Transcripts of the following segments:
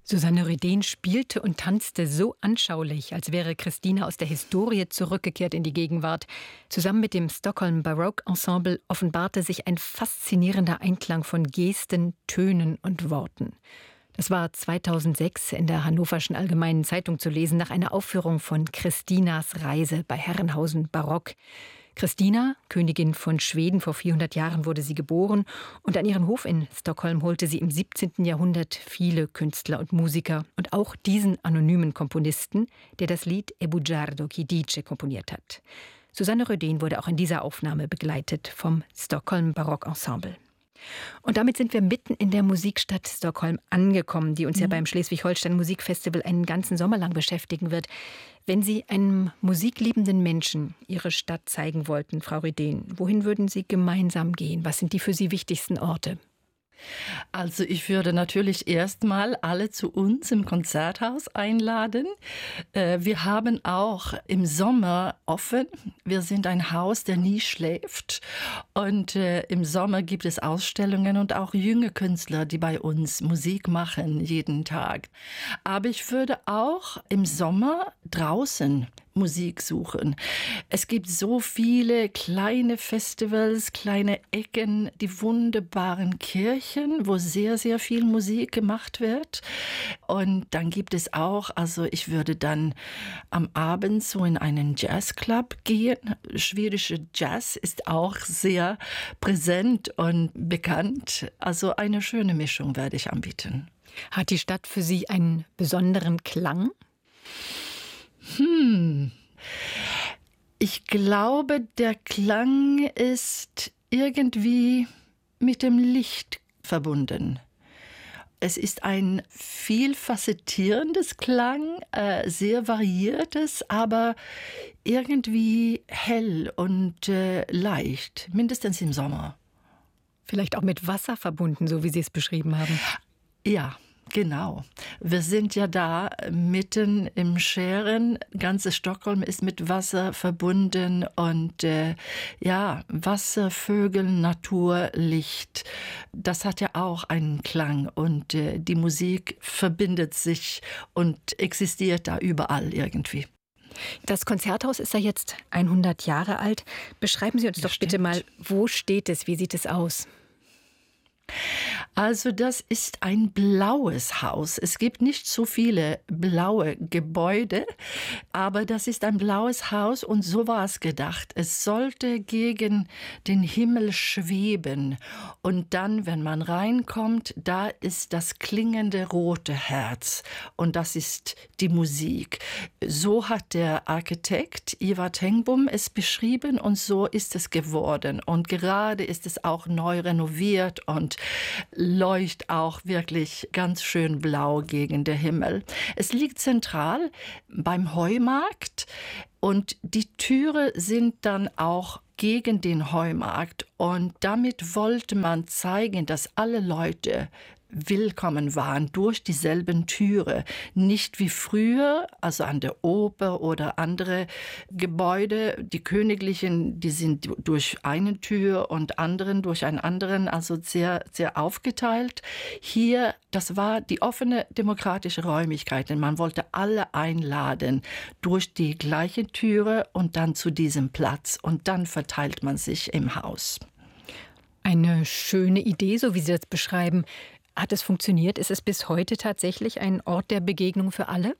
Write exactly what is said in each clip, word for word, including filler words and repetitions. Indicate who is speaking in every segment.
Speaker 1: Susanne Rödén spielte und tanzte so anschaulich, als wäre Christina aus der Historie zurückgekehrt in die Gegenwart. Zusammen mit dem Stockholm Baroque Ensemble offenbarte sich ein faszinierender Einklang von Gesten, Tönen und Worten. Das war zweitausendsechs in der Hannoverschen Allgemeinen Zeitung zu lesen, nach einer Aufführung von Christinas Reise bei Herrenhausen Barock. Christina, Königin von Schweden, vor vierhundert Jahren wurde sie geboren und an ihren Hof in Stockholm holte sie im siebzehnten Jahrhundert viele Künstler und Musiker und auch diesen anonymen Komponisten, der das Lied E bugiardo chi dice komponiert hat. Susanne Rödén wurde auch in dieser Aufnahme begleitet vom Stockholm Baroque Ensemble. Und damit sind wir mitten in der Musikstadt Stockholm angekommen, die uns mhm. ja beim Schleswig-Holstein Musikfestival einen ganzen Sommer lang beschäftigen wird. Wenn Sie einem musikliebenden Menschen Ihre Stadt zeigen wollten, Frau Rödén, wohin würden Sie gemeinsam gehen? Was sind die für Sie wichtigsten Orte?
Speaker 2: Also ich würde natürlich erstmal alle zu uns im Konzerthaus einladen. Wir haben auch im Sommer offen. Wir sind ein Haus, der nie schläft. Und im Sommer gibt es Ausstellungen und auch junge Künstler, die bei uns Musik machen, jeden Tag. Aber ich würde auch im Sommer draußen Musik suchen. Es gibt so viele kleine Festivals, kleine Ecken, die wunderbaren Kirchen, wo sehr, sehr viel Musik gemacht wird. Und dann gibt es auch, also ich würde dann am Abend so in einen Jazzclub gehen. Schwedische Jazz ist auch sehr präsent und bekannt. Also eine schöne Mischung werde ich anbieten.
Speaker 1: Hat die Stadt für Sie einen besonderen Klang?
Speaker 2: Hm. Ich glaube, der Klang ist irgendwie mit dem Licht verbunden. Es ist ein vielfacettierendes Klang, äh, sehr variiertes, aber irgendwie hell und äh, leicht, mindestens im Sommer.
Speaker 1: Vielleicht auch mit Wasser verbunden, so wie Sie es beschrieben haben.
Speaker 2: Ja. Genau. Wir sind ja da mitten im Schären. Ganzes Stockholm ist mit Wasser verbunden und äh, ja, Wasser, Vögel, Natur, Licht. Das hat ja auch einen Klang und äh, die Musik verbindet sich und existiert da überall irgendwie.
Speaker 1: Das Konzerthaus ist ja jetzt hundert Jahre alt. Beschreiben Sie uns
Speaker 2: Das
Speaker 1: doch
Speaker 2: stimmt.
Speaker 1: bitte mal, wo steht es, wie sieht es aus?
Speaker 2: Also das ist ein blaues Haus. Es gibt nicht so viele blaue Gebäude, aber das ist ein blaues Haus und so war es gedacht. Es sollte gegen den Himmel schweben und dann, wenn man reinkommt, da ist das klingende rote Herz und das ist die Musik. So hat der Architekt Ivar Tengbom es beschrieben und so ist es geworden. Und gerade ist es auch neu renoviert und leuchtet auch wirklich ganz schön blau gegen den Himmel. Es liegt zentral beim Heumarkt und die Türe sind dann auch gegen den Heumarkt. Und damit wollte man zeigen, dass alle Leute willkommen waren durch dieselben Türe. Nicht wie früher, also an der Oper oder andere Gebäude. Die Königlichen, die sind durch eine Tür und anderen durch einen anderen, also sehr, sehr aufgeteilt. Hier, das war die offene demokratische Räumlichkeit. Man wollte alle einladen durch die gleiche Türe und dann zu diesem Platz. Und dann verteilt man sich im Haus.
Speaker 1: Eine schöne Idee, so wie Sie das beschreiben. Hat es funktioniert? Ist es bis heute tatsächlich ein Ort der Begegnung für alle?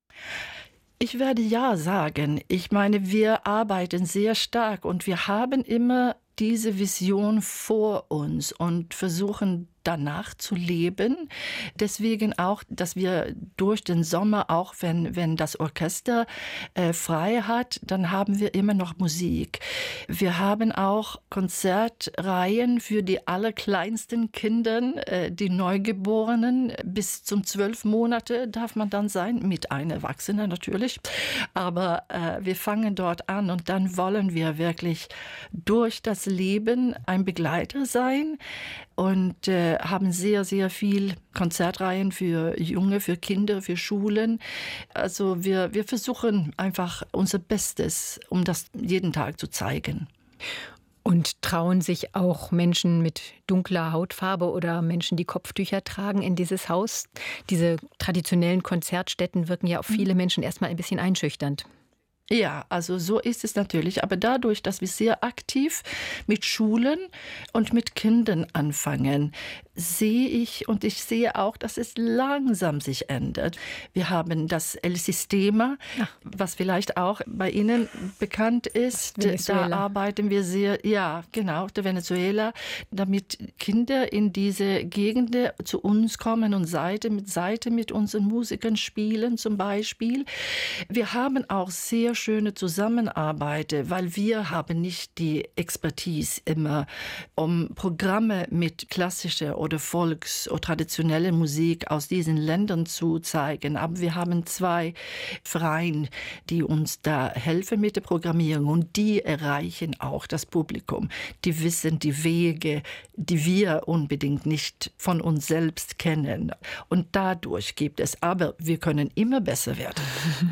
Speaker 2: Ich werde ja sagen. Ich meine, wir arbeiten sehr stark und wir haben immer diese Vision vor uns und versuchen danach zu leben. Deswegen auch, dass wir durch den Sommer, auch wenn, wenn das Orchester äh, frei hat, dann haben wir immer noch Musik. Wir haben auch Konzertreihen für die allerkleinsten Kinder, äh, die Neugeborenen. Bis zum zwölf Monate darf man dann sein, mit einem Erwachsenen natürlich. Aber äh, wir fangen dort an und dann wollen wir wirklich durch das Leben ein Begleiter sein und äh, haben sehr, sehr viel Konzertreihen für Junge, für Kinder, für Schulen. Also wir, wir versuchen einfach unser Bestes, um das jeden Tag zu zeigen.
Speaker 1: Und trauen sich auch Menschen mit dunkler Hautfarbe oder Menschen, die Kopftücher tragen, in dieses Haus? Diese traditionellen Konzertstätten wirken ja auf viele Menschen erstmal ein bisschen einschüchternd.
Speaker 2: Ja, also so ist es natürlich. Aber dadurch, dass wir sehr aktiv mit Schulen und mit Kindern anfangen, sehe ich und ich sehe auch, dass es langsam sich ändert. Wir haben das El Sistema, ja, was vielleicht auch bei Ihnen bekannt ist. Da arbeiten wir sehr, ja, genau, der Venezuela, damit Kinder in diese Gegenden zu uns kommen und Seite mit Seite mit unseren Musikern spielen zum Beispiel. Wir haben auch sehr schöne Zusammenarbeit, weil wir haben nicht die Expertise immer, um Programme mit klassischer oder Volks- oder traditionelle Musik aus diesen Ländern zu zeigen. Aber wir haben zwei Vereine, die uns da helfen mit der Programmierung und die erreichen auch das Publikum. Die wissen die Wege, die wir unbedingt nicht von uns selbst kennen. Und dadurch gibt es, aber wir können immer besser werden.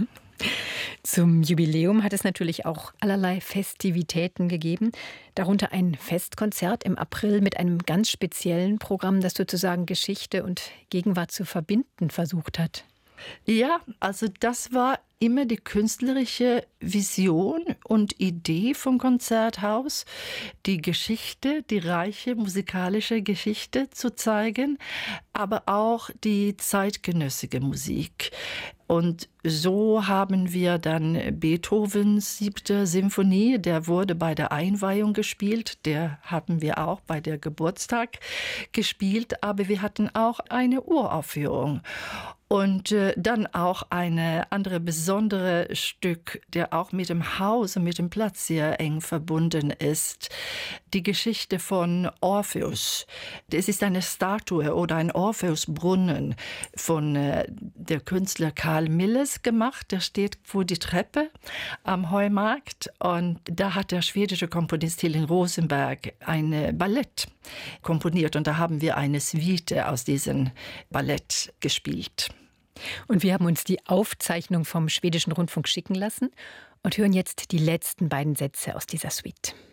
Speaker 1: Zum Jubiläum hat es natürlich auch allerlei Festivitäten gegeben, darunter ein Festkonzert im April mit einem ganz speziellen Programm, das sozusagen Geschichte und Gegenwart zu verbinden versucht hat.
Speaker 2: Ja, also das war immer die künstlerische Vision und Idee vom Konzerthaus, die Geschichte, die reiche musikalische Geschichte zu zeigen, aber auch die zeitgenössische Musik. Und so haben wir dann Beethovens siebte Symphonie, der wurde bei der Einweihung gespielt, der haben wir auch bei der Geburtstag gespielt, aber wir hatten auch eine Uraufführung. Und äh, dann auch eine andere besondere Stück, der auch mit dem Haus und mit dem Platz sehr eng verbunden ist. Die Geschichte von Orpheus. Es ist eine Statue oder ein Orpheusbrunnen von äh, der Künstler Karl Milles gemacht. Der steht vor die Treppe am Heumarkt. Und da hat der schwedische Komponist Helen Rosenberg ein Ballett komponiert. Und da haben wir eine Suite aus diesem Ballett gespielt.
Speaker 1: Und wir haben uns die Aufzeichnung vom Schwedischen Rundfunk schicken lassen und hören jetzt die letzten beiden Sätze aus dieser Suite.